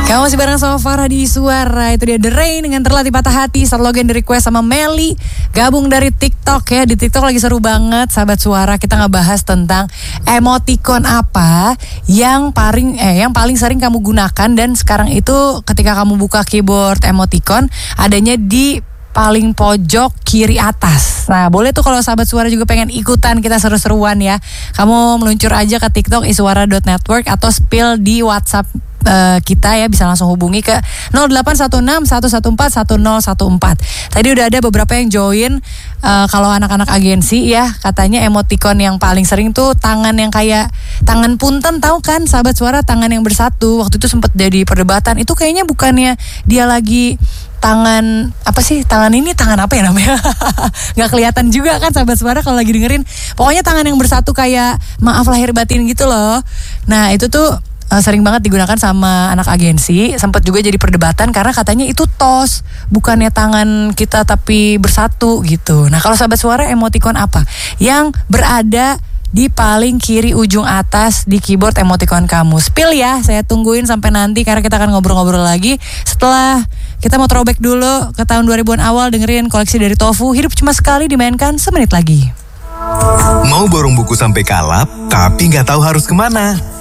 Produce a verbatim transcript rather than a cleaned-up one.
Kamu masih bareng sama Farah di Suara. Itu dia The Rain dengan Terlatih Patah Hati. Start login di request sama Meli. Gabung dari TikTok ya. Di TikTok lagi seru banget sahabat Suara. Kita ngebahas tentang emoticon apa yang paling eh yang paling sering kamu gunakan. Dan sekarang itu ketika kamu buka keyboard emoticon, adanya di paling pojok kiri atas. Nah, boleh tuh kalau sahabat Suara juga pengen ikutan kita seru-seruan ya. Kamu meluncur aja ke TikTok iswara dot network atau spill di WhatsApp uh, kita ya, bisa langsung hubungi ke nol delapan satu enam satu satu empat satu nol satu empat. Tadi udah ada beberapa yang join uh, kalau anak-anak agensi ya, katanya emoticon yang paling sering tuh tangan yang kayak tangan punten, tahu kan sahabat Suara, tangan yang bersatu. Waktu itu sempat jadi perdebatan, itu kayaknya bukannya dia lagi tangan apa sih, tangan ini tangan apa ya namanya? Nggak kelihatan juga kan sahabat Suara kalau lagi dengerin. Pokoknya tangan yang bersatu kayak maaf lahir batin gitu loh. Nah itu tuh uh, sering banget digunakan sama anak agensi. Sempat juga jadi perdebatan karena katanya itu tos, bukannya tangan kita tapi bersatu gitu. Nah kalau sahabat Suara, emoticon apa yang berada di paling kiri ujung atas di keyboard emoticon kamu? Spill ya, saya tungguin sampai nanti karena kita akan ngobrol-ngobrol lagi setelah kita mau throwback dulu ke tahun dua ribuan awal, dengerin Koleksi dari Tofu. Hidup cuma sekali, dimainkan semenit lagi. Mau borong buku sampai kalap tapi nggak tahu harus kemana?